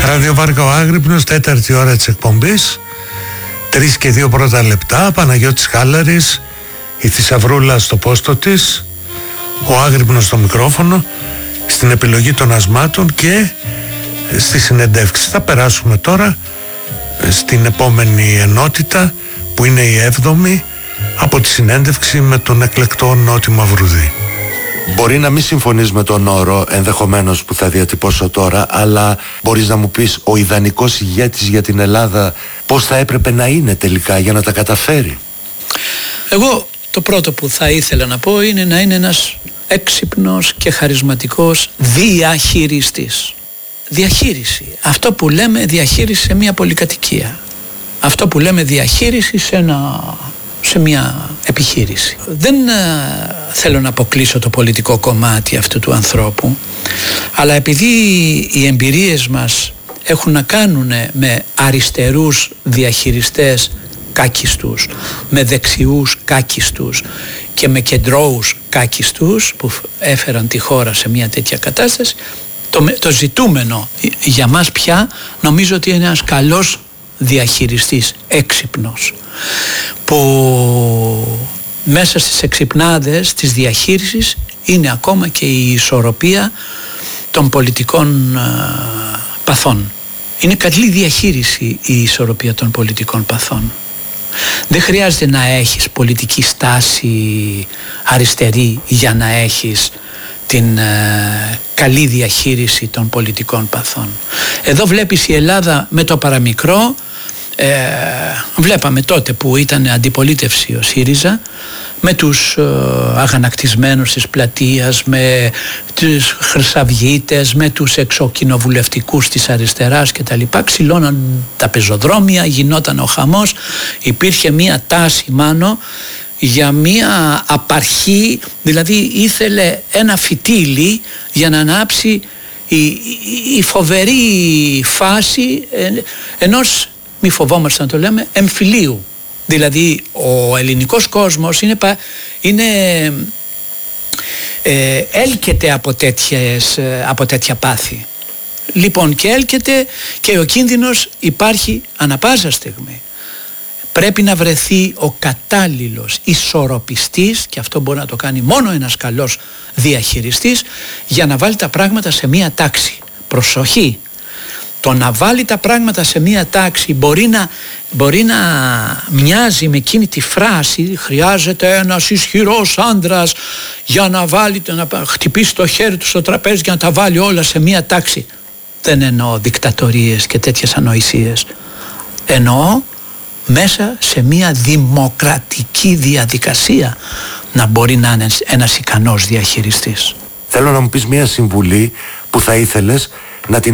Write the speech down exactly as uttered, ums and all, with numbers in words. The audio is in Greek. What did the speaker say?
Ραδιοβάρκα ο Άγρυπνος, τέταρτη ώρα της εκπομπής. Τρεις και δύο πρώτα λεπτά. Παναγιώτης Χάλαρης, η Θησαυρούλα στο πόστο της, ο Άγρυπνος στο μικρόφωνο, στην επιλογή των ασμάτων και στη συνεντεύξη. Θα περάσουμε τώρα στην επόμενη ενότητα, που είναι η έβδομη, από τη συνέντευξη με τον εκλεκτό Νότι Μαυρουδή. Μπορεί να μην συμφωνείς με τον όρο ενδεχομένως που θα διατυπώσω τώρα, αλλά μπορείς να μου πεις ο ιδανικός ηγέτης για την Ελλάδα πώς θα έπρεπε να είναι τελικά για να τα καταφέρει? Εγώ το πρώτο που θα ήθελα να πω είναι να είναι ένας έξυπνος και χαρισματικός διαχειριστής. Διαχείριση. Αυτό που λέμε διαχείριση σε μια πολυκατοικία. Αυτό που λέμε διαχείριση σε, ένα, σε μια επιχείρηση. Δεν α, θέλω να αποκλείσω το πολιτικό κομμάτι αυτού του ανθρώπου, αλλά επειδή οι εμπειρίες μας έχουν να κάνουν με αριστερούς διαχειριστές κάκιστους, με δεξιούς κάκιστους και με κεντρώους κάκιστους που έφεραν τη χώρα σε μια τέτοια κατάσταση, το, το ζητούμενο για μας πια νομίζω ότι είναι ένας καλός διαχειριστής, έξυπνος, που μέσα στις εξυπνάδες της διαχείρισης είναι ακόμα και η ισορροπία των πολιτικών α, παθών. Είναι καλή διαχείριση η ισορροπία των πολιτικών παθών. Δεν χρειάζεται να έχεις πολιτική στάση αριστερή για να έχεις την ε, καλή διαχείριση των πολιτικών παθών. Εδώ βλέπεις η Ελλάδα με το παραμικρό, ε, βλέπαμε τότε που ήταν αντιπολίτευση ο ΣΥΡΙΖΑ, με τους ε, αγανακτισμένους της πλατείας, με τους χρυσαυγίτες, με τους εξοκοινοβουλευτικούς της αριστεράς και τα λοιπά. Ξυλώναν τα πεζοδρόμια, γινόταν ο χαμός, υπήρχε μία τάση μάνο για μία απαρχή, δηλαδή ήθελε ένα φυτίλι για να ανάψει η, η, η φοβερή φάση ε, ενός, μη φοβόμαστε να το λέμε, εμφυλίου. Δηλαδή ο ελληνικός κόσμος είναι, είναι ε, έλκεται από, τέτοιες, από τέτοια πάθη. Λοιπόν, και έλκεται και ο κίνδυνος υπάρχει ανά πάσα στιγμή. Πρέπει να βρεθεί ο κατάλληλος ισορροπιστής, και αυτό μπορεί να το κάνει μόνο ένας καλός διαχειριστής, για να βάλει τα πράγματα σε μία τάξη. Προσοχή! Το να βάλει τα πράγματα σε μία τάξη μπορεί να, μπορεί να μοιάζει με εκείνη τη φράση «χρειάζεται ένας ισχυρός άντρας για να, βάλει, να χτυπήσει το χέρι του στο τραπέζι για να τα βάλει όλα σε μία τάξη». Δεν εννοώ δικτατορίες και τέτοιες ανοησίες. Εννοώ μέσα σε μία δημοκρατική διαδικασία να μπορεί να είναι ένας ικανός διαχειριστής. Θέλω να μου πεις μία συμβουλή που θα ήθελες να την